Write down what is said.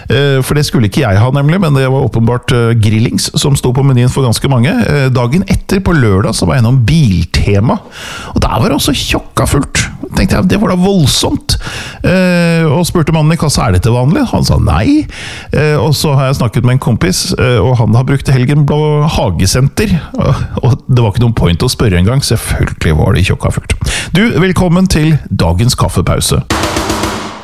For det skulle ikke jeg ha nemlig, men det var åpenbart grillings som sto på menyen for ganske mange. Dagen etter på lørdag så var jeg innom Biltema, og der var det også tjokka fullt. Tenkte jeg, det var da voldsomt. Og spurte mannen i kassa, er dette vanlig? Han sa nei. Og så har jeg snakket med en kompis, og han har brukt helgen på hagesenter. Og det var ikke noen point å spørre engang. Selvfølgelig var det tjokka fullt. Du, velkommen til dagens kaffepause.